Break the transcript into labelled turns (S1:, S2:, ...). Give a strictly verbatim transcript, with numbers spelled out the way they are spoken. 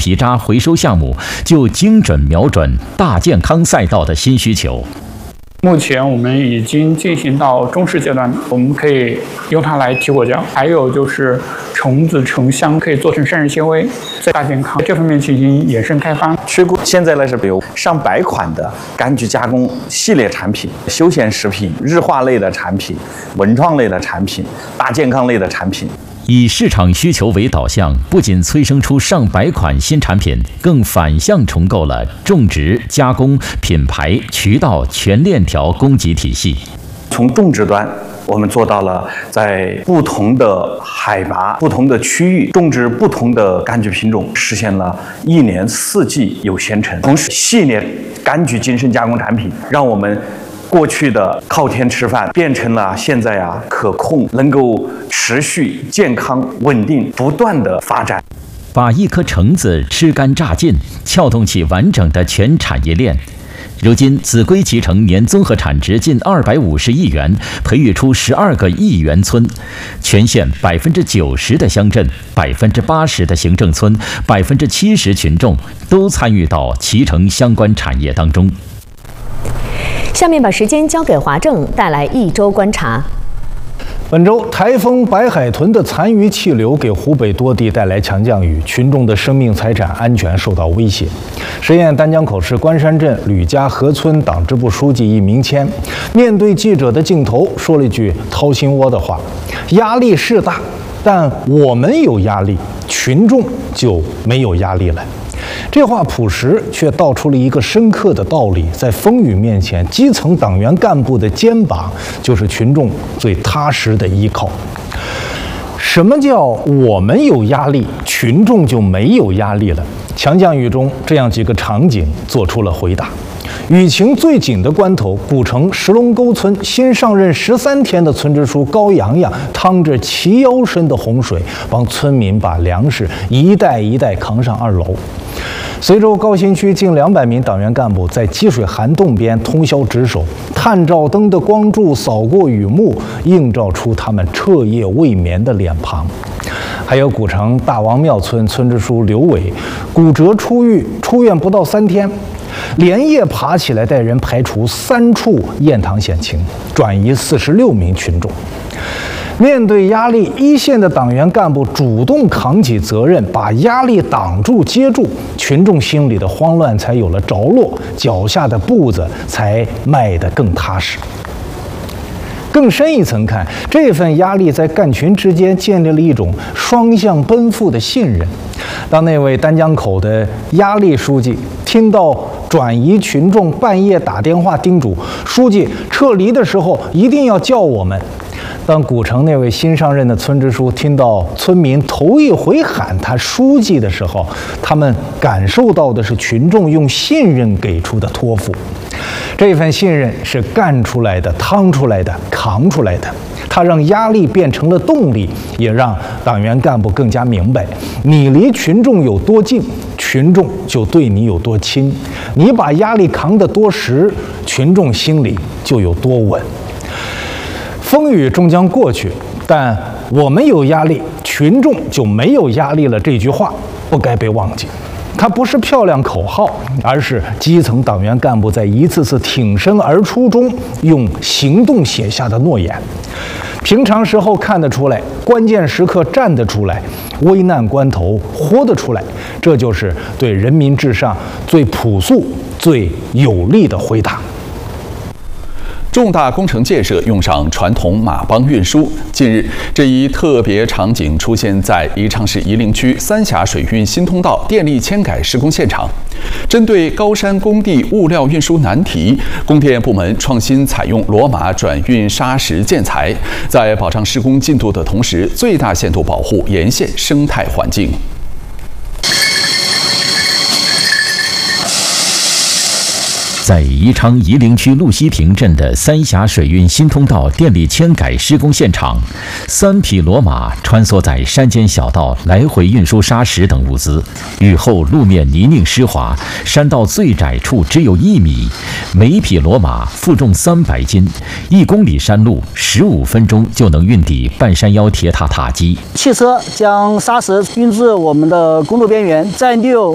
S1: 皮渣回收项目，就精准瞄准大健康赛道的新需求。
S2: 目前我们已经进行到中试阶段，我们可以用它来提果浆，还有就是虫子成箱可以做成膳食纤维，在大健康这方面进行衍生开发。
S3: 曲谷现在呢是有上百款的柑橘加工系列产品、休闲食品、日化类的产品、文创类的产品、大健康类的产品。
S1: 以市场需求为导向，不仅催生出上百款新产品，更反向重构了种植、加工、品牌、渠道全链条供给体系。
S3: 从种植端，我们做到了在不同的海拔、不同的区域种植不同的柑橘品种，实现了一年四季有鲜橙。同时，系列柑橘精深加工产品，让我们过去的靠天吃饭变成了现在啊可控，能够持续健康稳定不断的发展。
S1: 把一颗橙子吃干榨尽，撬动起完整的全产业链。如今，秭归集成年综合产值近二百五十亿元，培育出十二个亿元村，全县百分之九十的乡镇、百分之八十的行政村、百分之七十群众都参与到脐橙相关产业当中。
S4: 下面把时间交给华正，带来一周观察。
S5: 本周台风白海豚的残余气流给湖北多地带来强降雨，群众的生命财产安全受到威胁。十堰丹江口市关山镇吕家河村党支部书记易明谦面对记者的镜头说了一句掏心窝的话：压力是大，但我们有压力，群众就没有压力了。这话朴实，却道出了一个深刻的道理：在风雨面前，基层党员干部的肩膀就是群众最踏实的依靠。什么叫我们有压力，群众就没有压力了？强降雨中，这样几个场景做出了回答。雨情最紧的关头，古城石龙沟村新上任十三天的村支书高洋洋，趟着齐腰深的洪水，帮村民把粮食一袋一袋扛上二楼。随州高新区近两百名党员干部在积水涵洞边通宵值守，探照灯的光柱扫过雨幕，映照出他们彻夜未眠的脸庞。还有古城大王庙村村支书刘伟，骨折出狱，出院不到三天，连夜爬起来带人排除三处堰塘险情，转移四十六名群众。面对压力，一线的党员干部主动扛起责任，把压力挡住接住，群众心里的慌乱才有了着落，脚下的步子才迈得更踏实。更深一层看，这份压力在干群之间建立了一种双向奔赴的信任。当那位丹江口的压力书记听到转移群众半夜打电话叮嘱书记撤离的时候，一定要叫我们。当古城那位新上任的村支书听到村民头一回喊他书记的时候，他们感受到的是群众用信任给出的托付。这份信任是干出来的、趟出来的、扛出来的。它让压力变成了动力，也让党员干部更加明白，你离群众有多近，群众就对你有多亲。你把压力扛得多实，群众心里就有多稳。风雨终将过去，但我们有压力，群众就没有压力了。这句话不该被忘记。它不是漂亮口号，而是基层党员干部在一次次挺身而出中用行动写下的诺言。平常时候看得出来，关键时刻站得出来，危难关头活得出来，这就是对人民至上最朴素、最有力的回答。
S6: 重大工程建设用上传统马帮运输。近日，这一特别场景出现在宜昌市夷陵区三峡水运新通道电力迁改施工现场。针对高山工地物料运输难题，供电部门创新采用骡马转运砂石建材，在保障施工进度的同时，最大限度保护沿线生态环境。
S1: 在宜昌夷陵区路西坪镇的三峡水运新通道电力迁改施工现场，三匹骡马穿梭在山间小道，来回运输砂石等物资。雨后路面泥泞湿滑，山道最窄处只有一米，每匹骡马负重三百斤，一公里山路十五分钟就能运抵半山腰铁塔塔基。
S7: 汽车将砂石运至我们的公路边缘，在六